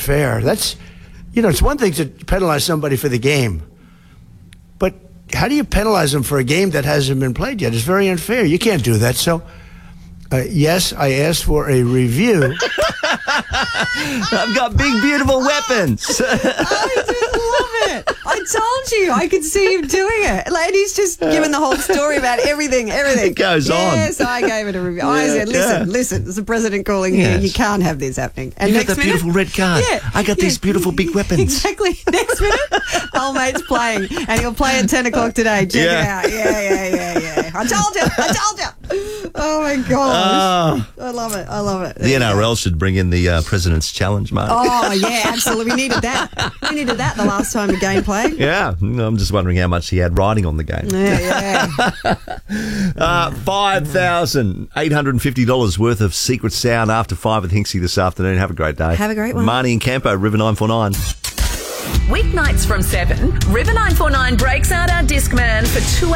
unfair. That's, it's one thing to penalize somebody for the game, but how do you penalize them for a game that hasn't been played yet? It's very unfair. You can't do that. So, yes, I asked for a review. I've got big, beautiful weapons. I just love it. I told you. I could see him doing it. And he's just giving the whole story about everything. It goes on. Yes, I gave it a review. I said, listen, there's a president calling here. You can't have this happening. And you got that beautiful red card. Yeah, I got these beautiful big weapons. Exactly. Next minute, old mate's playing. And he'll play at 10 o'clock today. Check it out. Yeah. I told you. Oh, my gosh. I love it. The NRL should bring in the President's Challenge, Mark. Oh, yeah, absolutely. We needed that. We needed that the last time the game played. Yeah. I'm just wondering how much he had riding on the game. Yeah. $5,850 worth of Secret Sound after 5 with Hinksy this afternoon. Have a great day. Have a great one. Marnie and Campo, River 949. Weeknights from 7, River 949 breaks out our Discman for 2 hours.